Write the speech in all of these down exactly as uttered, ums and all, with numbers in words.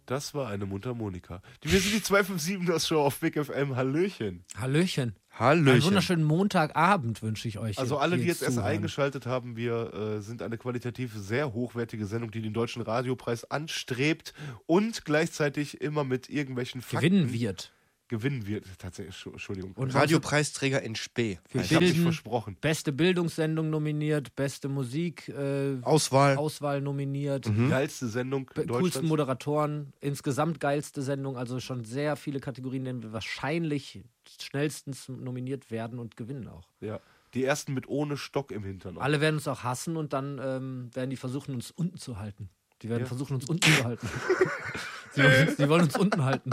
Das war eine Mundharmonika. Wir sind die zwei fünf sieben das Show auf Big F M. Hallöchen. Hallöchen. Hallöchen. Einen wunderschönen Montagabend wünsche ich euch. Also alle, die jetzt erst zuhören. eingeschaltet haben, wir äh, sind eine qualitativ sehr hochwertige Sendung, die den Deutschen Radiopreis anstrebt und gleichzeitig immer mit irgendwelchen Fakten gewinnen wird. Gewinnen wird. Tatsächlich, Entschuldigung. Und Radiopreisträger in Spee. Wir ich habe mich bilden, versprochen. Beste Bildungssendung nominiert, beste Musik äh, Auswahl. Auswahl nominiert, Mhm. Geilste Sendung be- Deutschlands. coolsten Moderatoren, insgesamt geilste Sendung, also schon sehr viele Kategorien, in denen wir wahrscheinlich schnellstens nominiert werden und gewinnen auch. Ja. Die ersten mit ohne Stock im Hintern. Alle werden uns auch hassen und dann ähm, werden die versuchen, uns unten zu halten. Die werden Ja. versuchen, uns unten zu halten. sie, wollen uns, sie wollen uns unten halten.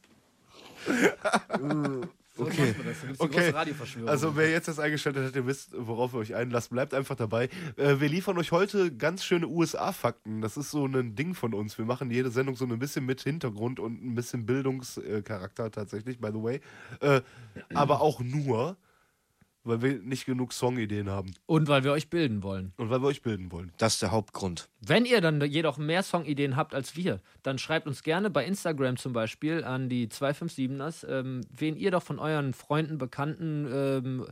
So Okay. machen wir das. Da gibt's die Okay. große Radioverschwörung. Also wer jetzt das eingeschaltet hat, ihr wisst, worauf ihr euch einlasst, bleibt einfach dabei. Äh, wir liefern euch heute ganz schöne U S A-Fakten. Das ist so ein Ding von uns. Wir machen jede Sendung so ein bisschen mit Hintergrund und ein bisschen Bildungscharakter tatsächlich, by the way. Äh, aber auch nur, weil wir nicht genug Songideen haben. Und weil wir euch bilden wollen. Und weil wir euch bilden wollen. Das ist der Hauptgrund. Wenn ihr dann jedoch mehr Songideen habt als wir, dann schreibt uns gerne bei Instagram zum Beispiel an die zwei fünf siebeners, ähm, wen ihr doch von euren Freunden, Bekannten, ähm,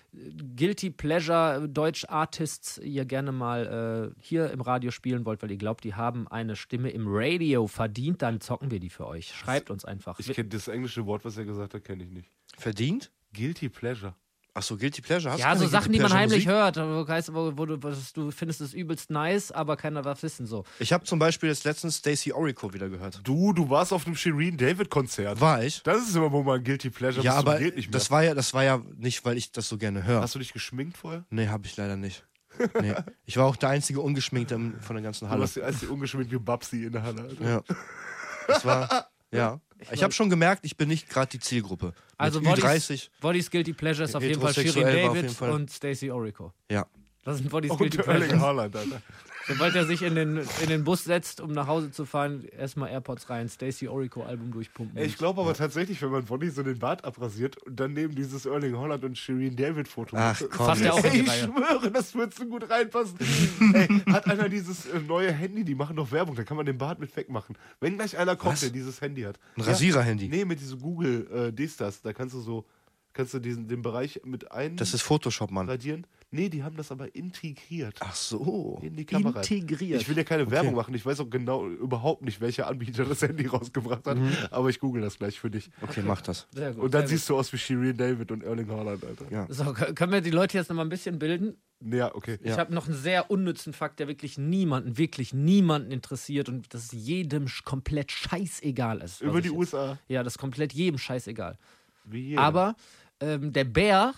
Guilty Pleasure Deutsch Artists ihr gerne mal äh, hier im Radio spielen wollt, weil ihr glaubt, die haben eine Stimme im Radio verdient, dann zocken wir die für euch. Schreibt uns einfach. Ich kenne das englische Wort, was er gesagt hat, kenne ich nicht. Verdient? Guilty Pleasure. Achso, Guilty Pleasure. Hast Ja, du so keine Sachen, Guilty die man Pleasure heimlich Musik? hört, wo, heißt, wo, wo du, was, du findest es übelst nice, aber keiner darf wissen. So. Ich habe zum Beispiel jetzt letztens Stacey Orico wieder gehört. Du, du warst auf dem Shireen David Konzert. War ich? Das ist immer, wo man Guilty Pleasure Ja, bis zum aber geht nicht mehr. das war ja, das war ja nicht, weil ich das so gerne höre. Hast du dich geschminkt vorher? Nee, habe ich leider nicht. Nee. Ich war auch der einzige Ungeschminkte im- von der ganzen Du Halle. warst die einzige ungeschminkte Babsi in der Halle. Alter. Ja. Das war, ja. Ich habe schon gemerkt, ich bin nicht gerade die Zielgruppe. Also Mit Ü dreißig. Body's Guilty Pleasure ist auf jeden Fall Shirin Heterosexuell war auf jeden David Fall. und Stacey Orico. Ja. Das sind Body's Und Guilty Erling Pleasures. Haaland, Alter. Sobald er sich in den, in den Bus setzt, um nach Hause zu fahren, erstmal AirPods rein, Stacey Orico Album durchpumpen. Ey, ich glaube aber tatsächlich, wenn man Bonnie so den Bart abrasiert und dann neben dieses Erling Haaland und Shireen David Foto Ach, macht, komm. Fasst er auch in Ey, die ich Reihe. schwöre, das wird so gut reinpassen. Ey, hat einer dieses äh, neue Handy, die machen doch Werbung, da kann man den Bart mit wegmachen. Wenn gleich einer kommt, Was? der dieses Handy hat. Ein Rasierer-Handy. Nee, mit diesem Google äh, dies, das, da kannst du so, kannst du diesen, den Bereich mit einradieren. Das ist Photoshop, Mann. Nee, die haben das aber integriert. Ach so. In die Kamera. Integriert. Ich will ja keine Werbung machen. Ich weiß auch genau überhaupt nicht, welcher Anbieter das Handy rausgebracht hat. Aber ich google das gleich für dich. Okay, mach das. Sehr gut, Und dann sehr siehst du aus wie Shireen David und Erling Haaland, Alter. Ja. gut. So, kö- können wir die Leute jetzt noch mal ein bisschen bilden? Ja, okay. Ich habe noch einen sehr unnützen Fakt, der wirklich niemanden, wirklich niemanden interessiert und das jedem sch- komplett scheißegal ist. was Über ich die jetzt- U S A. Ja, das ist komplett jedem scheißegal. Wie jeder. Aber ähm, der Bär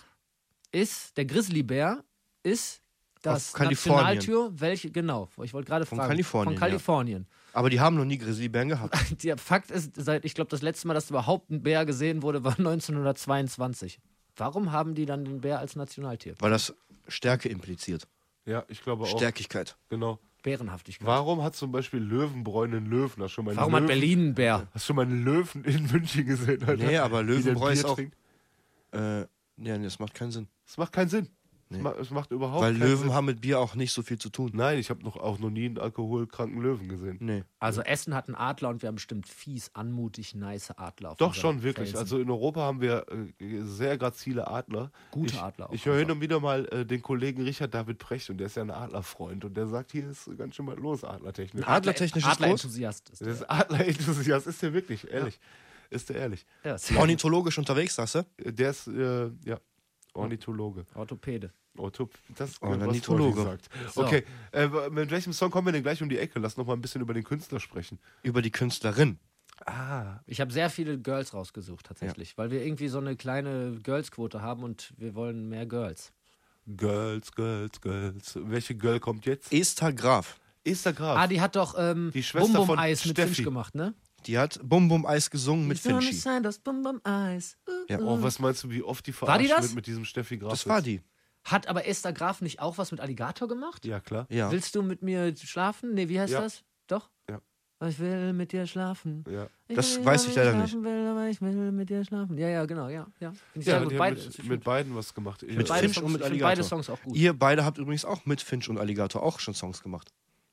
ist, der Grizzlybär ist das Auf Kalifornien. Nationaltier, welche, genau, ich wollte gerade Von fragen. Kalifornien, Von Kalifornien. Aber die haben noch nie Grizzlybären gehabt. Der Fakt ist, seit, ich glaube, das letzte Mal, dass überhaupt ein Bär gesehen wurde, war neunzehnhundertzweiundzwanzig. Warum haben die dann den Bär als Nationaltier? Weil das Stärke impliziert. Ja, ich glaube auch. Stärkigkeit. Genau. Bärenhaftigkeit. Warum hat zum Beispiel Löwenbräu einen Löwen? Hast du schon mal einen Warum Löwen, hat Berlin einen Bär? Hast du schon mal einen Löwen in München gesehen, Alter? Nee, aber Wie der ein Löwenbräu ist Bier auch. trinkt? Äh, ja, nee, das macht keinen Sinn. Das macht keinen Sinn. Nee. Es, ma es macht überhaupt Weil keinen Löwen Sinn. haben mit Bier auch nicht so viel zu tun. Nein, ich habe noch, auch noch nie einen alkoholkranken Löwen gesehen. Nee. Also Essen hat einen Adler und wir haben bestimmt fies, anmutig, nice Adler. Auf Doch unseren schon, wirklich. Felsen. Also in Europa haben wir äh, sehr grazile Adler. Gute ich, Adler auch Ich höre hin einfach. und wieder mal äh, den Kollegen Richard David Precht und der ist ja ein Adlerfreund und der sagt, hier ist ganz schön mal los, Adlertechnisch. Ein Adlertechnisch ist groß? Adlerenthusiast ist Der der. ist Adlerenthusiast, ist der wirklich, ehrlich. Ist der ehrlich. Ja, ist Ornithologisch unterwegs, sagst du? Der ist, äh, ja, Ornithologe. Orthopäde. Orthop das ist Ornithologe. was gesagt. So. Okay, äh, mit welchem Song kommen wir denn gleich um die Ecke? Lass noch mal ein bisschen über den Künstler sprechen. Über die Künstlerin. Ah, Ich habe sehr viele Girls rausgesucht tatsächlich, weil wir irgendwie so eine kleine Girls-Quote haben und wir wollen mehr Girls. Girls, Girls, Girls. Welche Girl kommt jetzt? Esther Graf. Esther Graf. Ah, die hat doch ähm, Die Schwester Bum Bum von Eis mit Steffi. Finch gemacht, ne? Die hat Bum Bum Eis gesungen mit Die Sonne Finchi. scheint aus Bum Bum Eis. Uh, Ja. Oh, was meinst du, wie oft die War die verarscht das? wird mit diesem Steffi Graf? Das war die. Hat aber Esther Graf nicht auch was mit Alligator gemacht? Ja, klar. Ja. Willst du mit mir schlafen? Nee, wie heißt Ja. das? Doch? Ja. Ich will mit dir schlafen. Ja. Ich Das will, weiß ob ich leider schlafen Will, aber ich will mit dir schlafen. Ja, ja, genau, ja. ja. Finde ich Ja, sehr die gut. haben Beide, mit, ich mit beiden was gemacht. Mit beide Finch Songs, und mit ich find Alligator. beide Songs auch gut. Ihr beide habt übrigens auch mit Finch und Alligator auch schon Songs gemacht.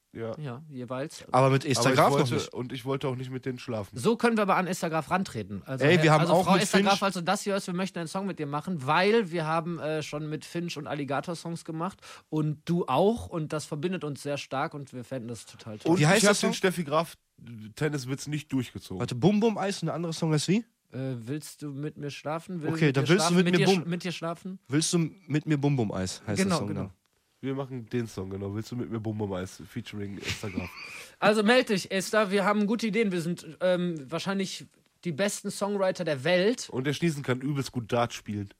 Ja. Ja, jeweils. Aber mit Esther Aber ich Graf noch wollte, nicht. und ich wollte auch nicht mit denen schlafen. So können wir aber an Esther Graf rantreten. Also, Ey, wir haben also auch Frau mit Esther Graf, Finch- also das hier ist, wir möchten einen Song mit dir machen, weil wir haben äh, schon mit Finch und Alligator Songs gemacht und du auch und das verbindet uns sehr stark und wir fänden das total toll. Und Wie heißt ich der habe Song? den Steffi Graf Tenniswitz nicht durchgezogen. Warte, Bum Bum Eis und der andere Song ist wie? Äh, willst du mit mir schlafen? Will Okay, mit dann dir willst du schlafen? mit mir dir, bum- sch- mit dir schlafen? Willst du mit mir Bum Bum Eis, heißt Genau, der Song genau. dann. Wir machen den Song, genau. Willst du mit mir Bum Bum Eis featuring Esther Graf? Also meld dich, Esther, wir haben gute Ideen. Wir sind ähm, wahrscheinlich die besten Songwriter der Welt. Und der Schniesen kann übelst gut Dart spielen.